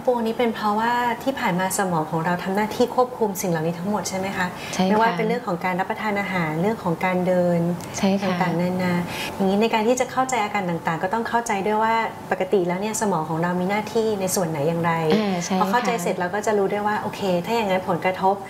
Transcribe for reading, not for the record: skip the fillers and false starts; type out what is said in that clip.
ปวงนี้เป็นเพราะว่าที่ผ่านมาสมองของเราทำหน้าที่ควบคุมสิ่งเหล่านี้ทั้งหมดใช่ไหมคะไม่ว่าเป็นเรื่องของการรับประทานอาหารเรื่องของการเดินต่างๆนานาอย่างนี้ในการที่จะเข้าใจอาการต่างๆก็ต้องเข้าใจด้วยว่าปกติแล้วเนี่ยสมองของเรามีหน้าที่ในส่วนไหนอย่างไรพอเข้าใจเสร็จเราก็จะรู้ได้ว่าโอเคถ้าอย่างนั้นผลกระทบ